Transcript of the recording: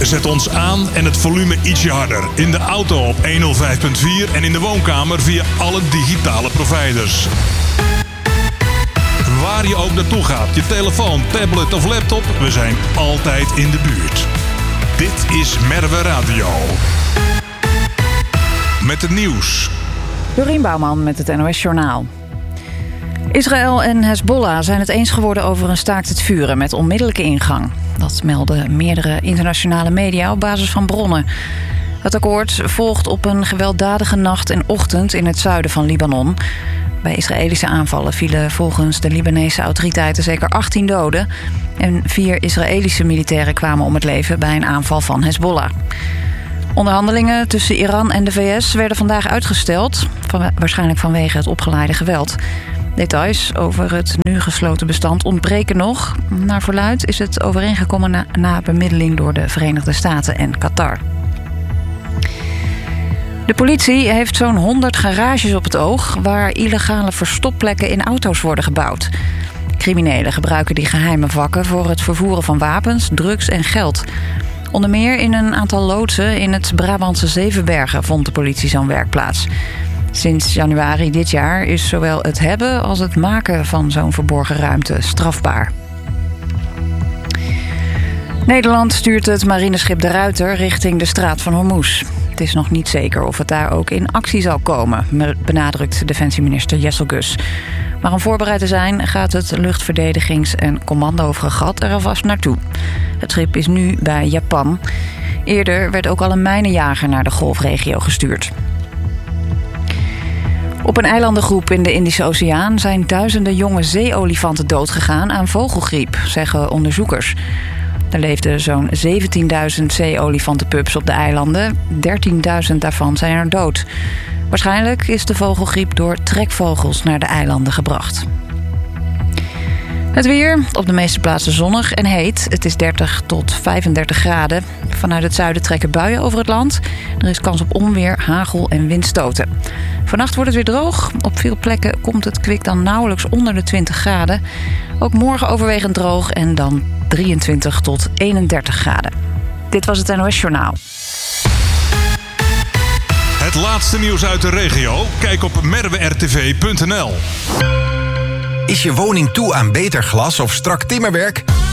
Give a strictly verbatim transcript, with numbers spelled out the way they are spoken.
Zet ons aan en het volume ietsje harder. In de auto op honderdvijf komma vier en in de woonkamer via alle digitale providers. Waar je ook naartoe gaat, je telefoon, tablet of laptop, we zijn altijd in de buurt. Dit is Merwe Radio. Met het nieuws. Dorien Bouwman met het N O S Journaal. Israël en Hezbollah zijn het eens geworden over een staakt het vuren met onmiddellijke ingang. Dat melden meerdere internationale media op basis van bronnen. Het akkoord volgt op een gewelddadige nacht en ochtend in het zuiden van Libanon. Bij Israëlische aanvallen vielen volgens de Libanese autoriteiten zeker achttien doden. En vier Israëlische militairen kwamen om het leven bij een aanval van Hezbollah. Onderhandelingen tussen Iran en de V S werden vandaag uitgesteld, van, waarschijnlijk vanwege het opgeleide geweld. Details over het nu gesloten bestand ontbreken nog. Naar verluidt is het overeengekomen na, na bemiddeling door de Verenigde Staten en Qatar. De politie heeft zo'n honderd garages op het oog waar illegale verstopplekken in auto's worden gebouwd. Criminelen gebruiken die geheime vakken voor het vervoeren van wapens, drugs en geld. Onder meer in een aantal loodsen in het Brabantse Zevenbergen vond de politie zo'n werkplaats. Sinds januari dit jaar is zowel het hebben als het maken van zo'n verborgen ruimte strafbaar. Nederland stuurt het marineschip De Ruiter richting de Straat van Hormuz. Het is nog niet zeker of het daar ook in actie zal komen, benadrukt defensieminister Jesselgus. Maar om voorbereid te zijn gaat het luchtverdedigings- en commandofregat er alvast naartoe. Het schip is nu bij Japan. Eerder werd ook al een mijnenjager naar de golfregio gestuurd. Op een eilandengroep in de Indische Oceaan zijn duizenden jonge zeeolifanten doodgegaan aan vogelgriep, zeggen onderzoekers. Er leefden zo'n zeventienduizend zeeolifantenpups op de eilanden. dertienduizend daarvan zijn er dood. Waarschijnlijk is de vogelgriep door trekvogels naar de eilanden gebracht. Het weer, op de meeste plaatsen zonnig en heet. Het is dertig tot vijfendertig graden. Vanuit het zuiden trekken buien over het land. Er is kans op onweer, hagel en windstoten. Vannacht wordt het weer droog. Op veel plekken komt het kwik dan nauwelijks onder de twintig graden. Ook morgen overwegend droog en dan drieëntwintig tot eenendertig graden. Dit was het N O S Journaal. Het laatste nieuws uit de regio? Kijk op merwe r t v punt n l. Is je woning toe aan beter glas of strak timmerwerk?